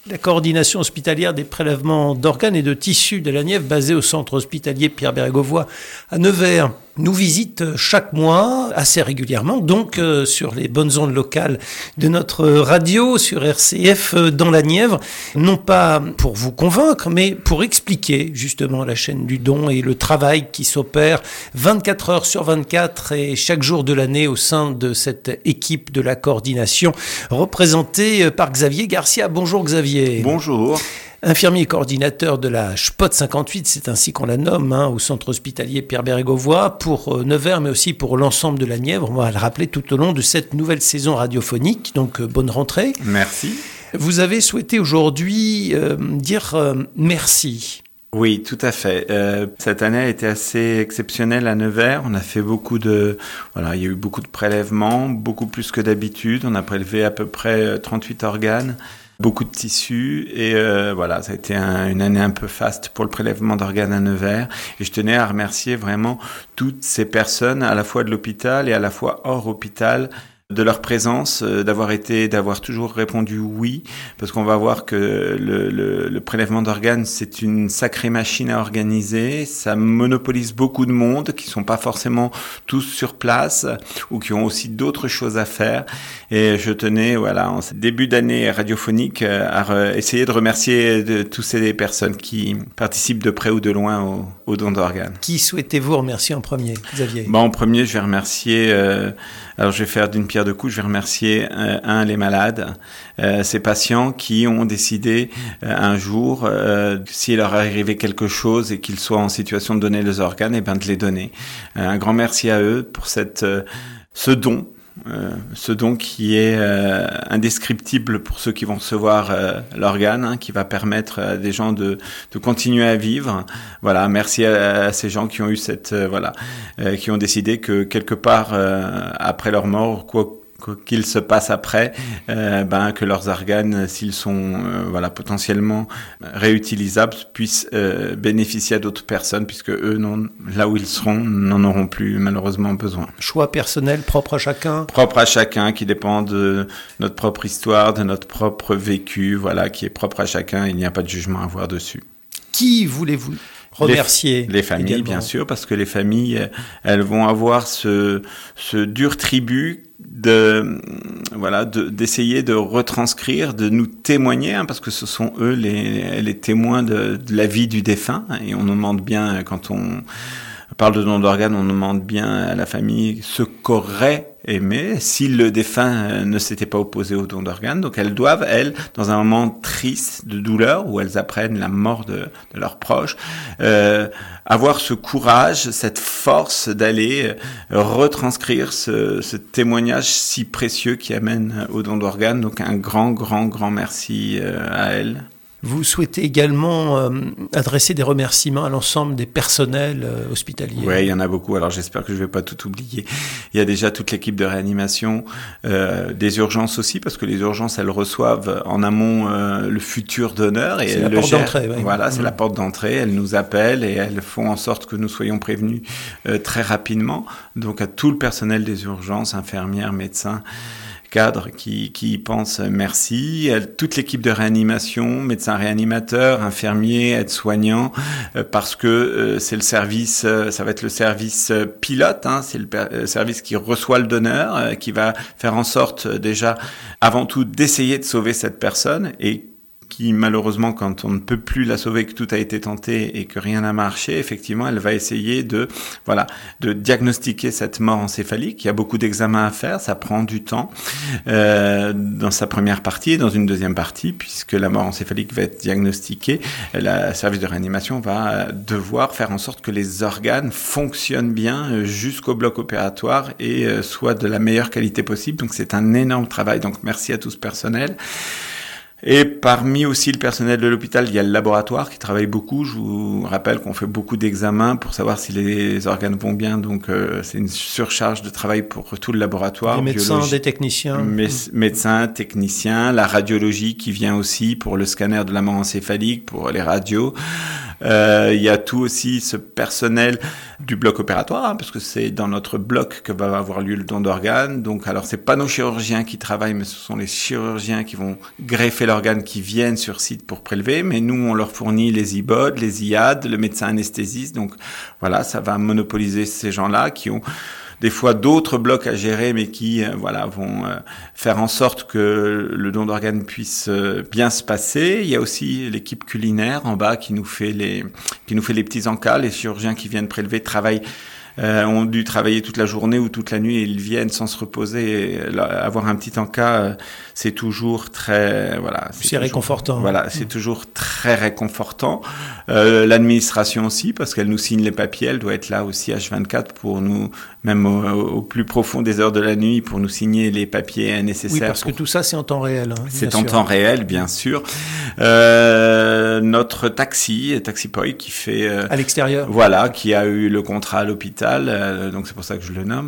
La coordination hospitalière des prélèvements d'organes et de tissus de la Nièvre, basée au centre hospitalier Pierre Bérégovoy à Nevers, nous visite chaque mois, assez régulièrement, donc sur les bonnes ondes locales de notre radio, sur RCF dans la Nièvre, non pas pour vous convaincre, mais pour expliquer justement la chaîne du don et le travail qui s'opère 24 heures sur 24 et chaque jour de l'année au sein de cette équipe de la coordination représentée par Xavier Garcia. Bonjour Xavier. Bonjour. Infirmier coordinateur de la SPOT 58, c'est ainsi qu'on la nomme, au centre hospitalier Pierre Bérégovoy, pour Nevers, mais aussi pour l'ensemble de la Nièvre. On va le rappeler tout au long de cette nouvelle saison radiophonique. Donc, bonne rentrée. Merci. Vous avez souhaité aujourd'hui dire merci. Oui, tout à fait. Cette année a été assez exceptionnelle à Nevers. On a fait il y a eu beaucoup de prélèvements, beaucoup plus que d'habitude. On a prélevé à peu près 38 organes. Beaucoup de tissus et ça a été une année un peu faste pour le prélèvement d'organes à Nevers et je tenais à remercier vraiment toutes ces personnes à la fois de l'hôpital et à la fois hors hôpital de leur présence, d'avoir toujours répondu oui, parce qu'on va voir que le prélèvement d'organes, c'est une sacrée machine à organiser, ça monopolise beaucoup de monde qui sont pas forcément tous sur place ou qui ont aussi d'autres choses à faire. Et je tenais, en ce début d'année radiophonique, à essayer de remercier toutes ces personnes qui participent de près ou de loin au don d'organes. Qui souhaitez-vous remercier en premier, Xavier ? En premier, je vais remercier, je vais faire d'une pierre deux coups, je vais remercier les malades, ces patients qui ont décidé un jour, s'il leur arrivait quelque chose et qu'ils soient en situation de donner les organes, de les donner. Un grand merci à eux pour ce don qui est indescriptible pour ceux qui vont recevoir l'organe, qui va permettre à des gens de continuer à vivre. Voilà, merci à ces gens qui ont eu qui ont décidé que quelque part après leur mort, quoi qu'il se passe après, que leurs organes, s'ils sont potentiellement réutilisables, puissent bénéficier à d'autres personnes, puisque eux, là où ils seront, n'en auront plus malheureusement besoin. Choix personnel propre à chacun. Propre à chacun, qui dépend de notre propre histoire, de notre propre vécu, qui est propre à chacun. Il n'y a pas de jugement à avoir dessus. Qui voulez-vous remercier? Les familles, également. Bien sûr, parce que les familles, elles vont avoir ce dur tribut d'essayer de retranscrire, de nous témoigner, parce que ce sont eux les témoins de la vie du défunt, et on nous demande bien, quand on parle de don d'organes, on demande bien à la famille ce qu'aurait aimé si le défunt ne s'était pas opposé au don d'organes. Donc elles doivent, dans un moment triste de douleur où elles apprennent la mort de leurs proches, avoir ce courage, cette force d'aller retranscrire ce témoignage si précieux qui amène au don d'organes. Donc un grand merci à elles. Vous souhaitez également adresser des remerciements à l'ensemble des personnels hospitaliers. Oui, il y en a beaucoup. Alors j'espère que je ne vais pas tout oublier. Il y a déjà toute l'équipe de réanimation, des urgences aussi, parce que les urgences, elles reçoivent en amont le futur donneur et elles le gèrent. D'entrée, oui. Voilà, c'est la porte d'entrée. Elles nous appellent et elles font en sorte que nous soyons prévenus très rapidement. Donc à tout le personnel des urgences, infirmières, médecins, cadres qui pensent merci, toute l'équipe de réanimation, médecins réanimateurs, infirmiers, aides-soignants, parce que c'est le service, ça va être le service pilote, c'est le service qui reçoit le donneur, qui va faire en sorte déjà, avant tout, d'essayer de sauver cette personne et qui malheureusement, quand on ne peut plus la sauver, que tout a été tenté et que rien n'a marché, effectivement, elle va essayer de diagnostiquer cette mort encéphalique. Il y a beaucoup d'examens à faire, ça prend du temps dans sa première partie et dans une deuxième partie, puisque la mort encéphalique va être diagnostiquée. Le service de réanimation va devoir faire en sorte que les organes fonctionnent bien jusqu'au bloc opératoire et soient de la meilleure qualité possible. Donc c'est un énorme travail. Donc merci à tout ce personnel. Et parmi aussi le personnel de l'hôpital, il y a le laboratoire qui travaille beaucoup. Je vous rappelle qu'on fait beaucoup d'examens pour savoir si les organes vont bien. Donc, c'est une surcharge de travail pour tout le laboratoire. Des médecins, des techniciens. Médecins, techniciens, la radiologie qui vient aussi pour le scanner de la mort encéphalique, pour les radios. Il y a tout aussi ce personnel du bloc opératoire, parce que c'est dans notre bloc que va avoir lieu le don d'organes. Donc, alors, c'est pas nos chirurgiens qui travaillent, mais ce sont les chirurgiens qui vont greffer l'organe qui viennent sur site pour prélever. Mais nous, on leur fournit les IBOD, les IAD, le médecin anesthésiste. Donc, voilà, ça va monopoliser ces gens-là qui ont des fois d'autres blocs à gérer, mais qui vont faire en sorte que le don d'organes puisse bien se passer. Il y a aussi l'équipe culinaire en bas qui nous fait les petits encas. Les chirurgiens qui viennent prélever travaillent ont dû travailler toute la journée ou toute la nuit et ils viennent sans se reposer. Et avoir un petit encas, c'est toujours très c'est réconfortant. Voilà, c'est toujours très réconfortant. L'administration aussi, parce qu'elle nous signe les papiers, elle doit être là aussi H24 pour nous, même au plus profond des heures de la nuit, pour nous signer les papiers nécessaires. Oui, parce que tout ça c'est en temps réel. C'est en temps réel, bien sûr. Notre taxi Poi qui fait à l'extérieur. Voilà, qui a eu le contrat à l'hôpital. Donc c'est pour ça que je le nomme,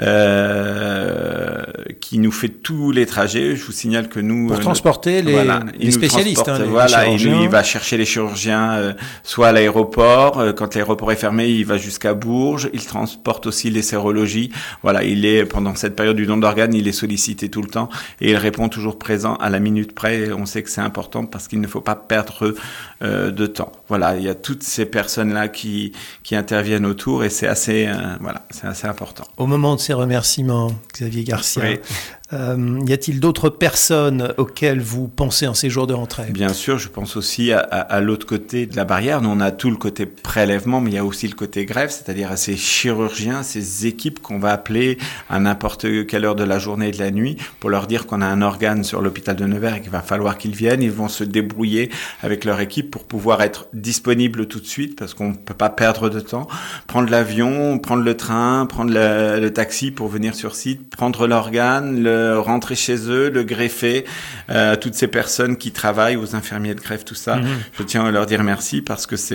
qui nous fait tous les trajets. Je vous signale que nous pour transporter les spécialistes, les chirurgiens. Il va chercher les chirurgiens soit à l'aéroport, quand l'aéroport est fermé, il va jusqu'à Bourges. Il transporte aussi les sérologies. Voilà, il est pendant cette période du don d'organes, il est sollicité tout le temps et il répond toujours présent à la minute près. On sait que c'est important parce qu'il ne faut pas perdre de temps. Voilà, il y a toutes ces personnes-là qui interviennent autour et c'est assez c'est assez important. Au moment de ces remerciements, Xavier Garcia, oui. Y a-t-il d'autres personnes auxquelles vous pensez en ces jours de rentrée ? Bien sûr, je pense aussi à l'autre côté de la barrière. Nous, on a tout le côté prélèvement, mais il y a aussi le côté greffe, c'est-à-dire à ces chirurgiens, ces équipes qu'on va appeler à n'importe quelle heure de la journée et de la nuit pour leur dire qu'on a un organe sur l'hôpital de Nevers et qu'il va falloir qu'ils viennent. Ils vont se débrouiller avec leur équipe pour pouvoir être disponibles tout de suite parce qu'on ne peut pas perdre de temps. Prendre l'avion, prendre le train, prendre le taxi pour venir sur site, prendre l'organe, rentrer chez eux, le greffer, toutes ces personnes qui travaillent, aux infirmiers de greffe, tout ça. Je tiens à leur dire merci parce que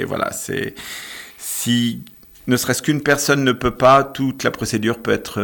si ne serait-ce qu'une personne ne peut pas, toute la procédure peut être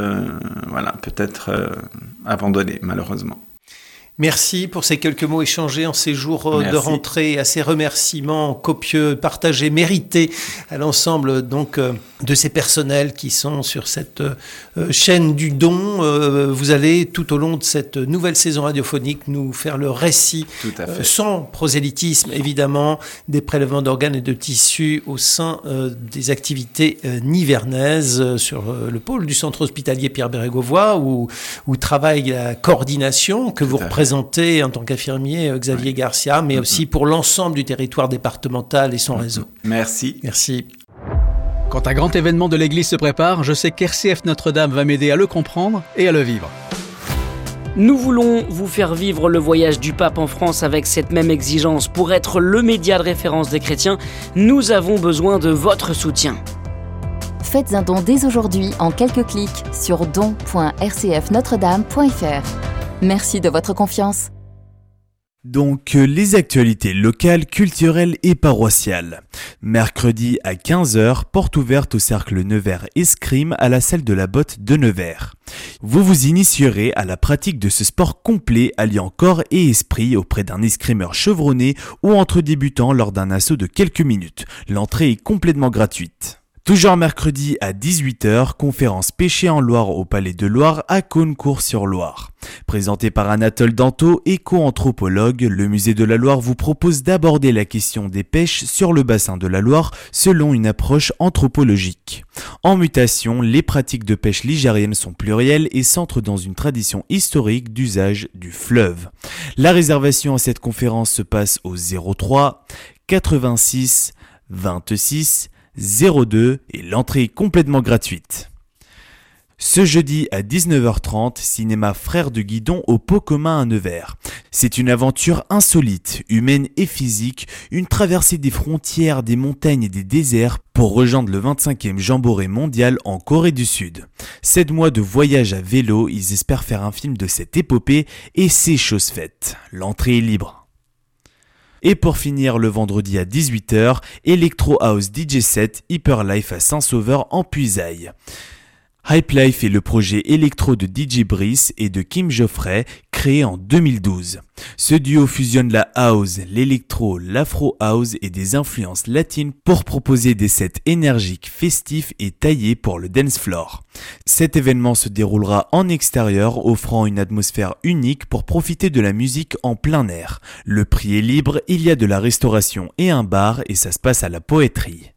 abandonnée, malheureusement. Merci pour ces quelques mots échangés en ces jours de rentrée, à ces remerciements copieux, partagés, mérités à l'ensemble donc de ces personnels qui sont sur cette chaîne du don. Vous allez tout au long de cette nouvelle saison radiophonique nous faire le récit sans prosélytisme évidemment des prélèvements d'organes et de tissus au sein des activités nivernaises sur le pôle du centre hospitalier Pierre Bérégovoy où travaille la coordination que vous représentez en tant qu'infirmier Xavier Garcia, mais aussi pour l'ensemble du territoire départemental et son réseau. Merci. Merci. Quand un grand événement de l'Église se prépare, je sais qu'RCF Notre-Dame va m'aider à le comprendre et à le vivre. Nous voulons vous faire vivre le voyage du pape en France avec cette même exigence. Pour être le média de référence des chrétiens, nous avons besoin de votre soutien. Faites un don dès aujourd'hui en quelques clics sur don.rcfnotredame.fr. Merci de votre confiance. Donc, les actualités locales, culturelles et paroissiales. Mercredi à 15h, porte ouverte au cercle Nevers Escrime à la salle de la Botte de Nevers. Vous vous initierez à la pratique de ce sport complet alliant corps et esprit auprès d'un escrimeur chevronné ou entre débutants lors d'un assaut de quelques minutes. L'entrée est complètement gratuite. Toujours mercredi à 18h, conférence pêcher en Loire au Palais de Loire à Caunecourt-sur-Loire. Présenté par Anatole Danto, éco-anthropologue, le musée de la Loire vous propose d'aborder la question des pêches sur le bassin de la Loire selon une approche anthropologique. En mutation, les pratiques de pêche ligérienne sont plurielles et s'ancrent dans une tradition historique d'usage du fleuve. La réservation à cette conférence se passe au 03 86 26 02 et l'entrée est complètement gratuite. Ce jeudi à 19h30, cinéma Frères de Guidon au Pot commun à Nevers. C'est une aventure insolite, humaine et physique, une traversée des frontières, des montagnes et des déserts pour rejoindre le 25e Jamboree mondial en Corée du Sud. 7 mois de voyage à vélo, ils espèrent faire un film de cette épopée et c'est chose faite. L'entrée est libre. Et pour finir, le vendredi à 18h, Electro House DJ set Hyper Life à Saint-Sauveur en Puisaye. Hype Life est le projet électro de DJ Brice et de Kim Geoffrey, créé en 2012. Ce duo fusionne la house, l'électro, l'afro house et des influences latines pour proposer des sets énergiques, festifs et taillés pour le dance floor. Cet événement se déroulera en extérieur, offrant une atmosphère unique pour profiter de la musique en plein air. Le prix est libre, il y a de la restauration et un bar et ça se passe à la Poétrie.